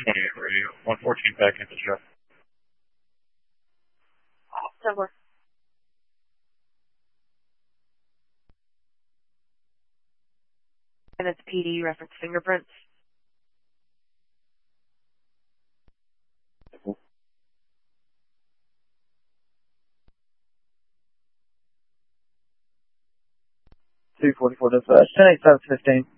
28 radio. 114 back into Jeff. Over. And it's PD, reference fingerprints. Two 44 dispatch, 10-8-7-15.